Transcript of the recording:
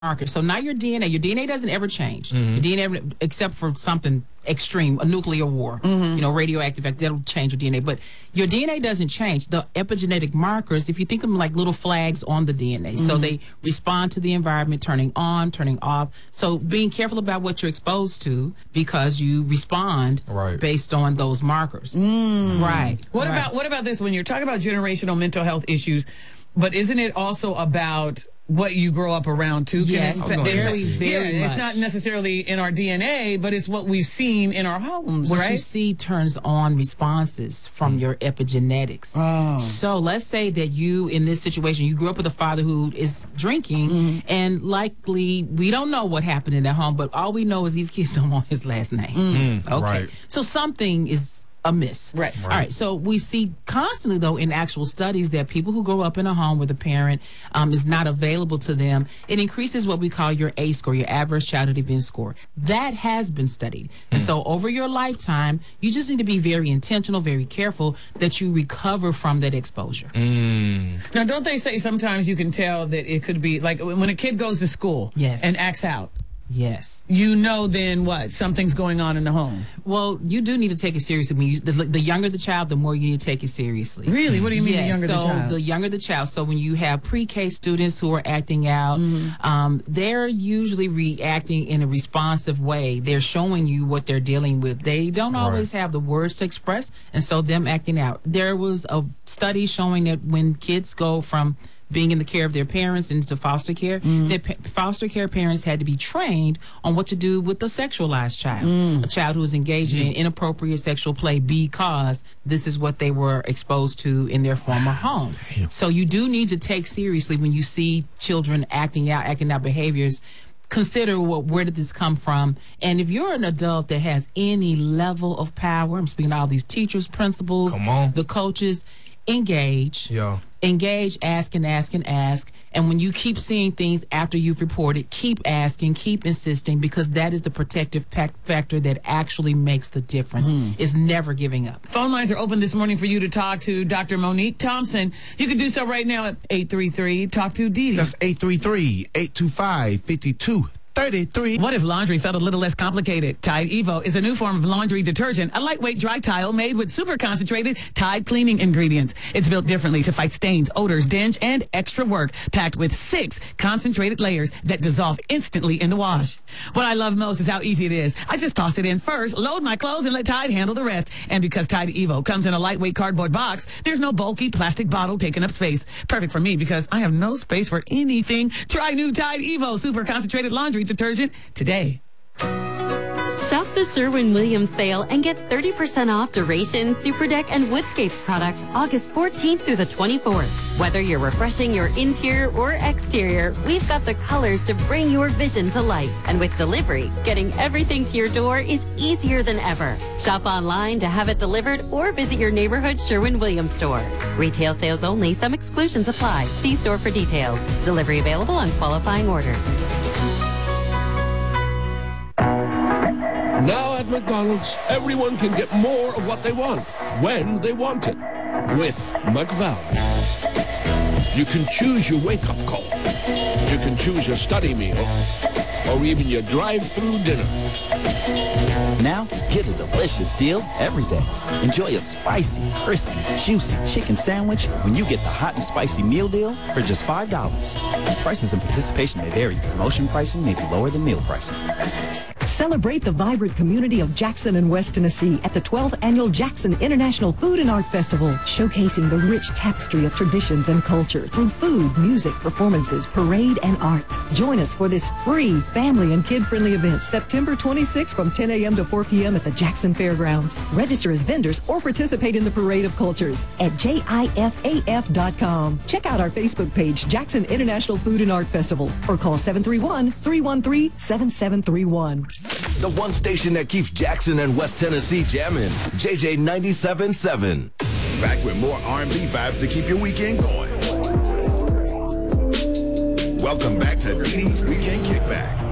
markers. So not your DNA. Your DNA doesn't ever change. Your DNA, except for something extreme, a nuclear war, radioactive, that'll change your DNA. But your DNA doesn't change. The epigenetic markers, if you think of them like little flags on the DNA, so they respond to the environment, turning on, turning off. So being careful about what you're exposed to because you respond based on those markers. Right. What about this? When you're talking about generational mental health issues, but isn't it also about what you grow up around too? Yes, very much. It's not necessarily in our DNA, but it's what we've seen in our homes, what right? you see turns on responses from your epigenetics. So let's say that you, in this situation, you grew up with a father who is drinking, and likely, we don't know what happened in that home, but all we know is these kids don't want his last name. Okay. So something is amiss. Right. All right. So we see constantly, though, in actual studies that people who grow up in a home where the parent is not available to them, it increases what we call your ACE score, your Adverse Childhood Event Score. That has been studied. And so over your lifetime, you just need to be very intentional, very careful that you recover from that exposure. Now, don't they say sometimes you can tell that it could be, like when a kid goes to school and acts out? Yes. You know then what? Something's going on in the home. Well, you do need to take it seriously. I mean, the younger the child, the more you need to take it seriously. Really? What do you mean the younger the child? The younger the child. So when you have pre-K students who are acting out, they're usually reacting in a responsive way. They're showing you what they're dealing with. They don't always have the words to express, and so them acting out. There was a study showing that when kids go from being in the care of their parents into foster care, that foster care parents had to be trained on what to do with a sexualized child, a child who is engaged in inappropriate sexual play because this is what they were exposed to in their former home. So you do need to take seriously when you see children acting out behaviors. Consider where did this come from? And if you're an adult that has any level of power, I'm speaking to all these teachers, principals, the coaches, engage. Engage, ask and ask and ask. And when you keep seeing things after you've reported, keep asking, keep insisting, because that is the protective factor that actually makes the difference. Is never giving up. Phone lines are open this morning for you to talk to Dr. Monique Thompson. You can do so right now at 833 Talk to Dee Dee. That's 833-825-5233. What if laundry felt a little less complicated? Tide Evo is a new form of laundry detergent, a lightweight dry tile made with super concentrated Tide cleaning ingredients. It's built differently to fight stains, odors, dinge, and extra work, packed with 6 concentrated layers that dissolve instantly in the wash. What I love most is how easy it is. I just toss it in first, load my clothes, and let Tide handle the rest. And because Tide Evo comes in a lightweight cardboard box, there's no bulky plastic bottle taking up space. Perfect for me because I have no space for anything. Try new Tide Evo super concentrated laundry detergent today. Shop the Sherwin-Williams sale and get 30% off Duration, Superdeck, and Woodscapes products August 14th through the 24th. Whether you're refreshing your interior or exterior, we've got the colors to bring your vision to life. And with delivery, getting everything to your door is easier than ever. Shop online to have it delivered or visit your neighborhood Sherwin-Williams store. Retail sales only. Some exclusions apply. See store for details. Delivery available on qualifying orders. Now at McDonald's, everyone can get more of what they want, when they want it, with McValue. You can choose your wake-up call. You can choose your study meal, or even your drive-through dinner. Now, get a delicious deal every day. Enjoy a spicy, crispy, juicy chicken sandwich when you get the hot and spicy meal deal for just $5. Prices and participation may vary. Promotion pricing may be lower than meal pricing. Celebrate the vibrant community of Jackson and West Tennessee at the 12th Annual Jackson International Food and Art Festival, showcasing the rich tapestry of traditions and culture through food, music, performances, parade, and art. Join us for this free family and kid-friendly event September 26th from 10 a.m. to 4 p.m. at the Jackson Fairgrounds. Register as vendors or participate in the Parade of Cultures at JIFAF.com. Check out our Facebook page, Jackson International Food and Art Festival, or call 731-313-7731. The one station that keeps Jackson and West Tennessee jamming. JJ 97.7. Back with more R&B vibes to keep your weekend going. Welcome back to Dee Dee's Weekend Kickback.